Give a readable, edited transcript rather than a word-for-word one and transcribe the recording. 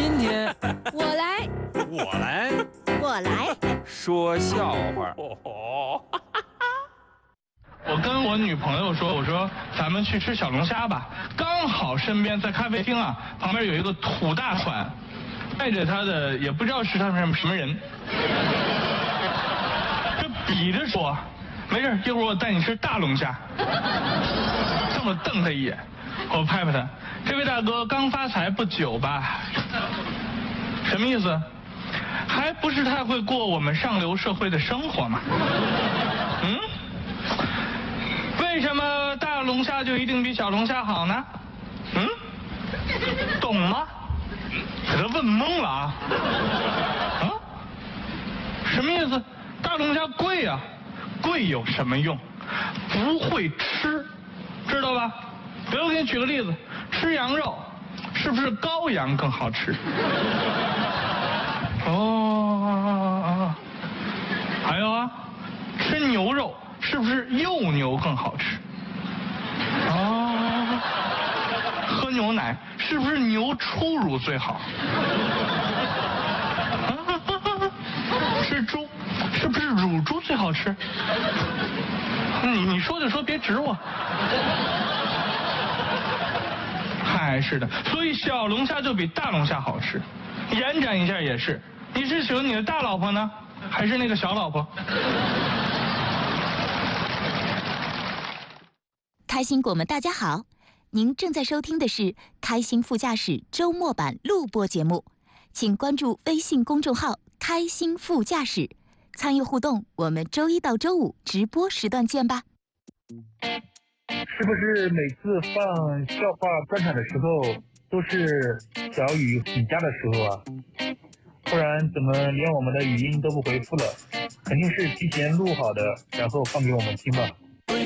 今天我来， 我来我来说笑话。 我跟我女朋友说，我说咱们去吃小龙虾吧。刚好身边在咖啡厅啊，旁边有一个土大款，带着他的也不知道是他什么人，这比着说，没事，一会儿我带你吃大龙虾。这么瞪他一眼，我拍拍他，这位大哥刚发财不久吧？什么意思？还不是太会过我们上流社会的生活嘛？嗯？为什么大龙虾就一定比小龙虾好呢？嗯，懂吗？给他问懵了啊！啊？什么意思？大龙虾贵啊，贵有什么用？不会吃，知道吧？比如我给你举个例子，吃羊肉，是不是羔羊更好吃？哦，还有啊，吃牛肉。是不是幼牛更好吃？哦，喝牛奶是不是牛初乳最好？吃猪是不是乳猪最好吃？你说就说，别指我。嗨，是的，所以小龙虾就比大龙虾好吃。延展一下也是，你是喜欢你的大老婆呢，还是那个小老婆？ 开心果们，大家好！您正在收听的是《开心副驾驶》周末版录播节目，请关注微信公众号“开心副驾驶”，参与互动。我们周一到周五直播时段见吧。 是不是每次放笑话专场的时候都是小雨请假的时候啊？不然怎么连我们的语音都不回复了？肯定是提前录好的，然后放给我们听吧。